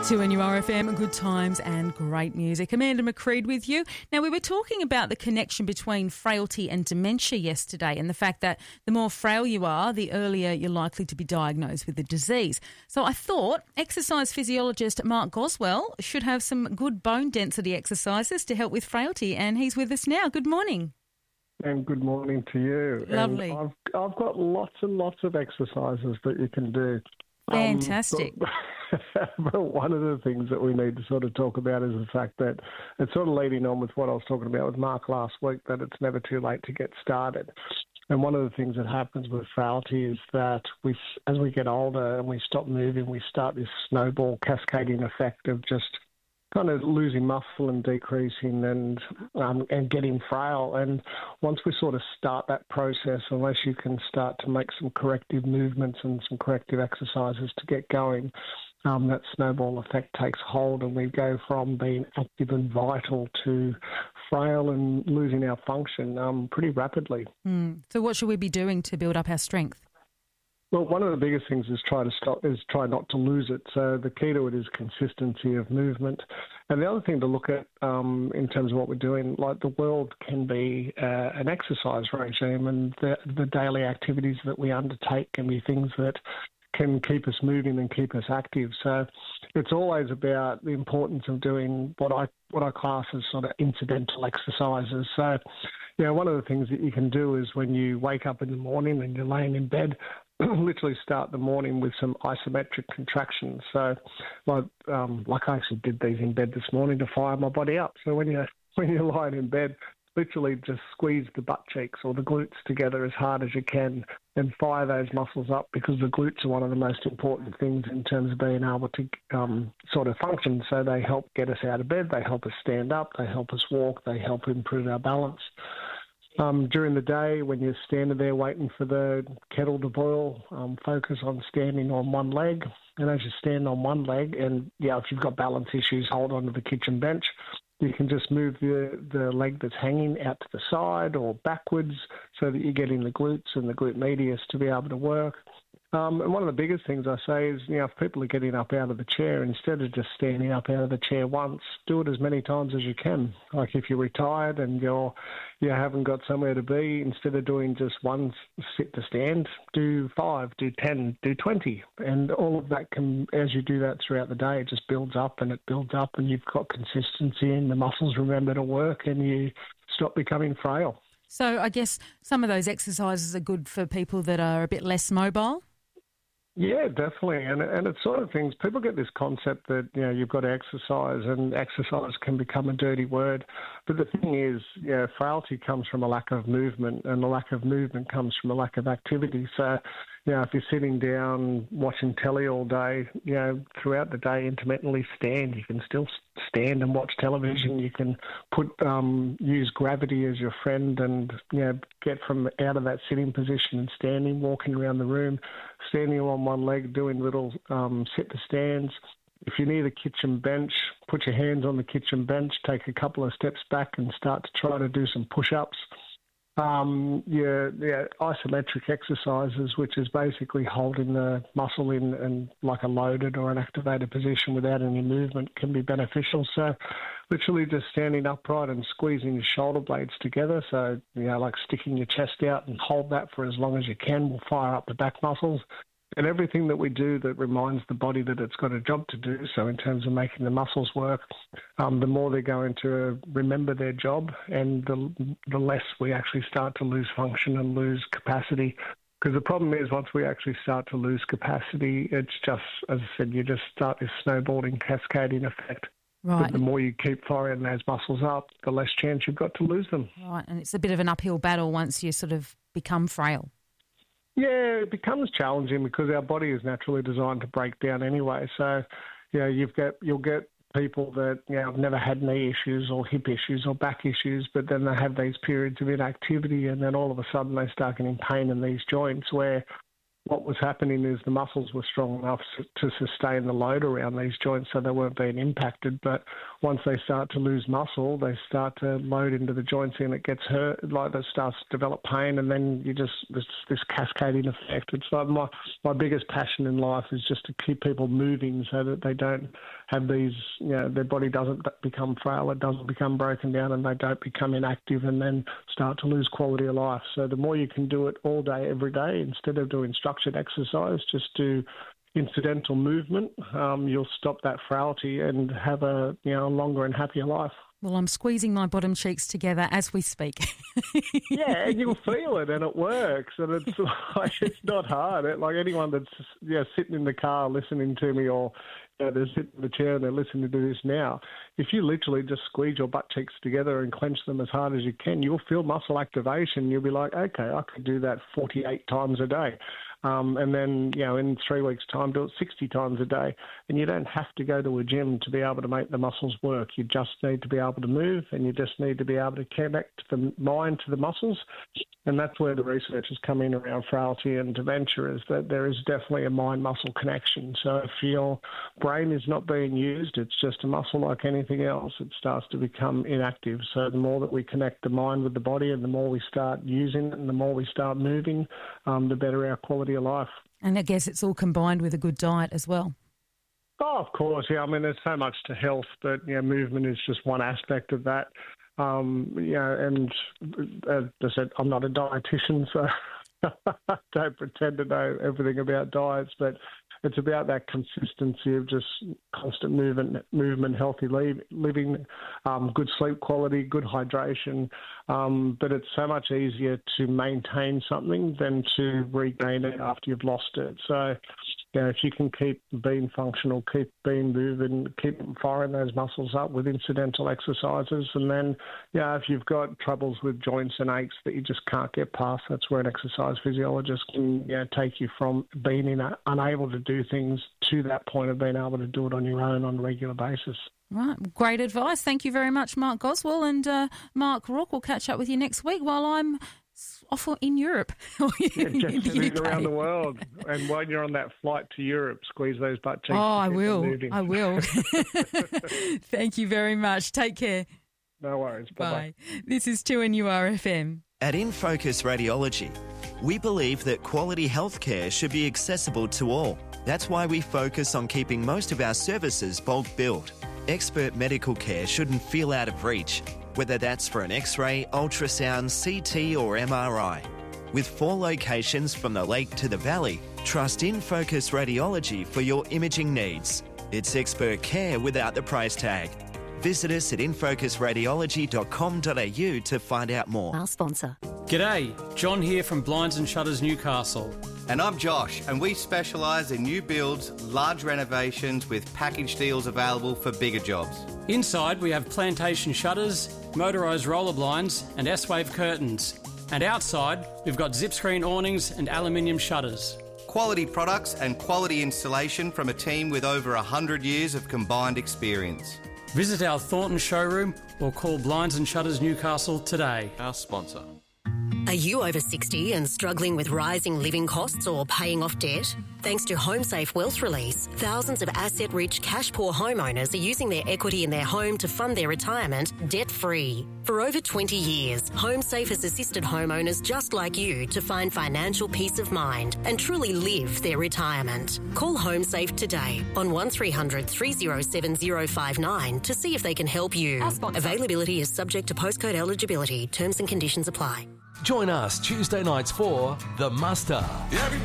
To NURFM, good times and great music. Amanda McCreed with you. Now, we were talking about the connection between frailty and dementia yesterday, and the fact that the more frail you are, the earlier you're likely to be diagnosed with the disease. So I thought exercise physiologist Mark Goswell should have some good bone density exercises to help with frailty, and he's with us now. Good morning. And good morning to you. Lovely. And I've got lots and lots of exercises that you can do. Fantastic. But one of the things that we need to sort of talk about is the fact that it's sort of leading on with what I was talking about with Mark last week, that it's never too late to get started. And one of the things that happens with frailty is that as we get older and we stop moving, we start this snowball cascading effect of just kind of losing muscle and decreasing and getting frail. And once we sort of start that process, unless you can start to make some corrective movements and some corrective exercises to get going, that snowball effect takes hold and we go from being active and vital to frail and losing our function pretty rapidly. So what should we be doing to build up our strength? Well, one of the biggest things is try not to lose it. So the key to it is consistency of movement. And the other thing to look at in terms of what we're doing, like the world can be an exercise regime, and the daily activities that we undertake can be things that can keep us moving and keep us active. So it's always about the importance of doing what I class as sort of incidental exercises. So, one of the things that you can do is when you wake up in the morning and you're laying in bed, literally start the morning with some isometric contractions. So, like I actually did these in bed this morning to fire my body up. So when you're lying in bed, literally just squeeze the butt cheeks or the glutes together as hard as you can and fire those muscles up, because the glutes are one of the most important things in terms of being able to sort of function. So they help get us out of bed, they help us stand up, they help us walk, they help improve our balance. During the day, when you're standing there waiting for the kettle to boil, focus on standing on one leg. And as you stand on one leg, and if you've got balance issues, hold on to the kitchen bench. You can just move the leg that's hanging out to the side or backwards so that you're getting the glutes and the glute medius to be able to work. And one of the biggest things I say is, if people are getting up out of the chair, instead of just standing up out of the chair once, do it as many times as you can. Like if you're retired and you haven't got somewhere to be, instead of doing just one sit to stand, do 5, do 10, do 20. And all of that can, as you do that throughout the day, it just builds up and you've got consistency and the muscles remember to work and you stop becoming frail. So I guess some of those exercises are good for people that are a bit less mobile? Yeah, definitely. And it's sort of things, people get this concept that, you've got to exercise and exercise can become a dirty word. But the thing is, frailty comes from a lack of movement, and the lack of movement comes from a lack of activity. So, if you're sitting down watching telly all day, throughout the day, intermittently stand. You can still stand and watch television. You can use gravity as your friend and, get from out of that sitting position and standing, walking around the room, standing on one leg, doing little sit to stands. If you need a kitchen bench, put your hands on the kitchen bench, take a couple of steps back and start to try to do some push-ups. Isometric exercises, which is basically holding the muscle in like a loaded or an activated position without any movement, can be beneficial. So literally just standing upright and squeezing your shoulder blades together. So, like sticking your chest out and hold that for as long as you can will fire up the back muscles. And everything that we do that reminds the body that it's got a job to do, so in terms of making the muscles work, the more they're going to remember their job, and the less we actually start to lose function and lose capacity. Because the problem is, once we actually start to lose capacity, it's just, as I said, you just start this snowballing, cascading effect. Right. But the more you keep firing those muscles up, the less chance you've got to lose them. Right, and it's a bit of an uphill battle once you sort of become frail. Yeah, it becomes challenging because our body is naturally designed to break down anyway. So, you'll get people that have never had knee issues or hip issues or back issues, but then they have these periods of inactivity, and then all of a sudden they start getting pain in these joints where what was happening is the muscles were strong enough to sustain the load around these joints so they weren't being impacted. But once they start to lose muscle, they start to load into the joints and it gets hurt, like that starts to develop pain, and then this cascading effect. It's like my biggest passion in life is just to keep people moving so that they don't have these, their body doesn't become frail, it doesn't become broken down, and they don't become inactive and then start to lose quality of life. So the more you can do it all day, every day, instead of doing structured exercise, just do incidental movement, you'll stop that frailty and have a longer and happier life. Well, I'm squeezing my bottom cheeks together as we speak. Yeah, and you'll feel it, and it works, and it's like it's not hard. Like anyone that's sitting in the car listening to me, or they're sitting in the chair and they're listening to this now, if you literally just squeeze your butt cheeks together and clench them as hard as you can, you'll feel muscle activation. You'll be like, okay, I could do that 48 times a day. And then, in 3 weeks' time, do it 60 times a day. And you don't have to go to a gym to be able to make the muscles work. You just need to be able to move, and you just need to be able to connect the mind to the muscles. And that's where the research has come in around frailty and dementia, is that there is definitely a mind-muscle connection. So if your brain is not being used, it's just a muscle like anything else, it starts to become inactive. So the more that we connect the mind with the body, and the more we start using it and the more we start moving, the better our quality of life. And I guess it's all combined with a good diet as well. Oh, of course, yeah. I mean, there's so much to health, but movement is just one aspect of that. And as I said, I'm not a dietitian, so I don't pretend to know everything about diets, but it's about that consistency of just constant movement, healthy living, good sleep quality, good hydration. But it's so much easier to maintain something than to regain it after you've lost it. So, if you can keep being functional, keep being moving, keep firing those muscles up with incidental exercises, and then, if you've got troubles with joints and aches that you just can't get past, that's where an exercise physiologist can take you from being unable to do things to that point of being able to do it on your own on a regular basis. Right, great advice. Thank you very much, Mark Goswell. And Mark Rourke will catch up with you next week while I'm off in Europe. Just moving around the world. And while you're on that flight to Europe, squeeze those butt cheeks. Oh, I will. Thank you very much. Take care. No worries. Bye-bye. Bye. This is 2NURFM. At InFocus Radiology, we believe that quality healthcare should be accessible to all. That's why we focus on keeping most of our services bulk billed. Expert medical care shouldn't feel out of reach, whether that's for an X-ray, ultrasound, CT or MRI. With 4 locations from the lake to the valley, trust InFocus Radiology for your imaging needs. It's expert care without the price tag. Visit us at infocusradiology.com.au to find out more. Our sponsor. G'day, John here from Blinds and Shutters Newcastle. And I'm Josh, and we specialise in new builds, large renovations with package deals available for bigger jobs. Inside we have plantation shutters, motorised roller blinds and S-Wave curtains. And outside we've got zip screen awnings and aluminium shutters. Quality products and quality installation from a team with over 100 years of combined experience. Visit our Thornton showroom or call Blinds and Shutters Newcastle today. Our sponsor. Are you over 60 and struggling with rising living costs or paying off debt? Thanks to HomeSafe Wealth Release, thousands of asset-rich, cash-poor homeowners are using their equity in their home to fund their retirement debt-free. For over 20 years, HomeSafe has assisted homeowners just like you to find financial peace of mind and truly live their retirement. Call HomeSafe today on 1300 307 059 to see if they can help you. Availability is subject to postcode eligibility. Terms and conditions apply. Join us Tuesday nights for The Muster.